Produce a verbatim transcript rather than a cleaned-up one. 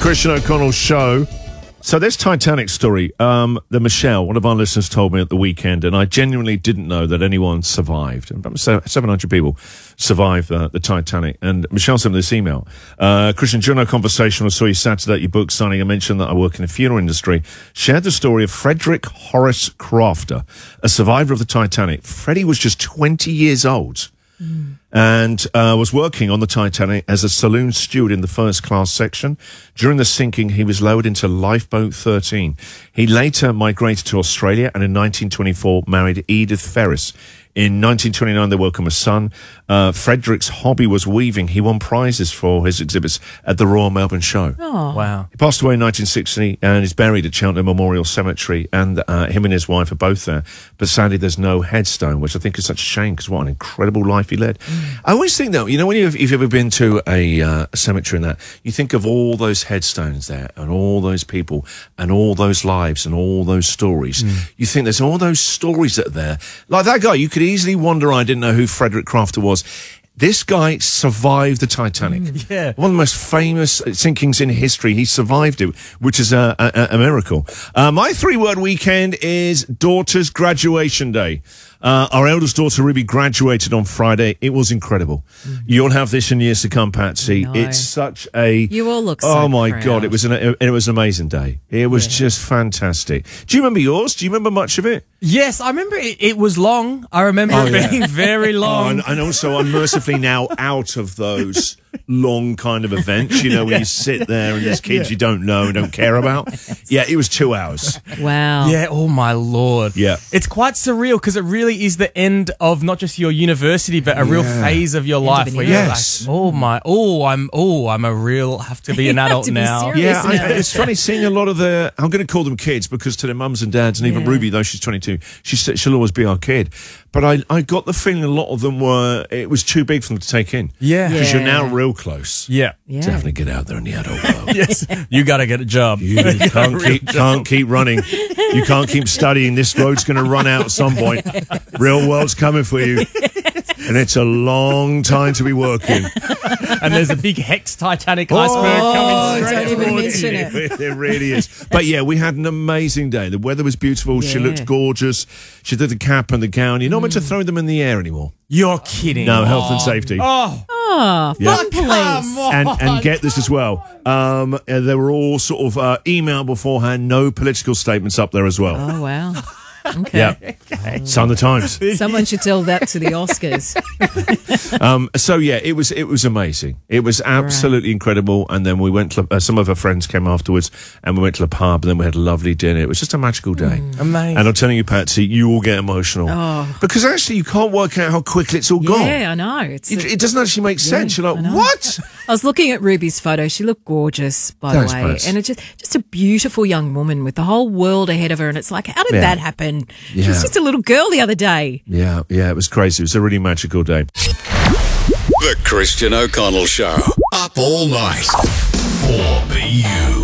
Christian O'Connell Show. So this Titanic story, um, the Michelle, one of our listeners told me at the weekend, and I genuinely didn't know that anyone survived. About seven hundred people survived uh, the Titanic. And Michelle sent me this email. Uh, Christian, during our conversation, I saw you Saturday at your book signing. I mentioned that I work in the funeral industry. Shared the story of Frederick Horace Crafter, a survivor of the Titanic. Freddie was just twenty years old. Mm. And uh, was working on the Titanic as a saloon steward in the first class section. During the sinking, he was lowered into lifeboat thirteen. He later migrated to Australia and in nineteen twenty-four married Edith Ferris. In nineteen twenty-nine, they welcomed a son. Uh, Frederick's hobby was weaving. He won prizes for his exhibits at the Royal Melbourne Show. Oh. Wow. He passed away in nineteen sixty and is buried at Cheltenham Memorial Cemetery, and uh, him and his wife are both there. But sadly, there's no headstone, which I think is such a shame, because what an incredible life he led. Mm. I always think, though, you know, when you've, you've ever been to a, uh, a cemetery and that, you think of all those headstones there, and all those people, and all those lives, and all those stories. Mm. You think there's all those stories that are there. Like that guy, you could easily wonder, I didn't know who Frederick Crafter was. This guy survived the Titanic. Mm, yeah. One of the most famous sinkings in history. He survived it, which is a, a, a miracle. Uh, my three-word weekend is daughter's graduation day. Uh, our eldest daughter, Ruby, graduated on Friday. It was incredible. Mm. You'll have this in years to come, Patsy. No. It's such a... You all look so Oh, my proud. God. It was an, it, it was an amazing day. It was yeah. just fantastic. Do you remember yours? Do you remember much of it? Yes, I remember it, it was long. I remember Oh, it yeah. being very long. Oh, and, and also, I'm mercifully now out of those long kind of events, you know, when Yeah. you sit there and there's kids you don't know and don't care about. Yeah, it was two hours. Wow. Yeah, oh my Lord. Yeah. It's quite surreal, because it really is the end of not just your university, but a real Yeah. phase of your End life of where an you're era. Yes. like, oh my, oh, I'm, oh, I'm a real, have to be an You have adult to be now. serious. Yeah, I, Isn't it? it's funny seeing a lot of the, I'm going to call them kids, because to their mums and dads, and even Yeah. Ruby, though she's twenty-two, she, she'll always be our kid. But I, I got the feeling a lot of them were, it was too big for them to take in. Yeah. Because Yeah. you're now real close. Yeah. Yeah. Definitely get out there in the adult world. Yes. You got to get a job. You can't keep, can't keep running. You can't keep studying. This road's going to run out at some point. Real world's coming for you. And it's a long time to be working. And there's a big Hex Titanic Oh, iceberg coming don't straight even towards you. mention it. It really is. But yeah, we had an amazing day. The weather was beautiful. She Yeah. looked gorgeous. She did the cap and the gown. You're not meant to throw them in the air anymore. You're kidding. No, health and safety. Oh, Oh, Yeah. fun police. come on. And and get this as well. Um, uh, they were all sort of uh, emailed beforehand. No political statements up there as well. Oh, wow. Okay. Yeah, Sun the Times. Someone should tell that to the Oscars. Um, so yeah, it was it was amazing. It was absolutely incredible. And then we went to uh, some of her friends came afterwards, and we went to the pub, and then we had a lovely dinner. It was just a magical day. amazing. And I'm telling you, Patsy, you will get emotional Oh. because actually you can't work out how quickly it's all gone. Yeah, I know. It's It, it doesn't actually make sense. Yeah, You're I like, know. what? I was looking at Ruby's photo. She looked gorgeous, by Thanks, the way. Pats. And it's just, just a beautiful young woman with the whole world ahead of her. And it's like, how did Yeah. that happen? She Yeah. was just a little girl the other day. Yeah, yeah, it was crazy. It was a really magical day. The Christian O'Connell Show. Up all night. four B U.